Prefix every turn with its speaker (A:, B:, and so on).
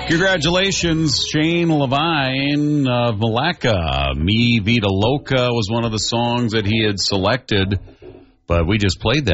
A: Congratulations, Shane Levine of Malacca. Mi Vida Loca was one of the songs that he had selected, but we just played that.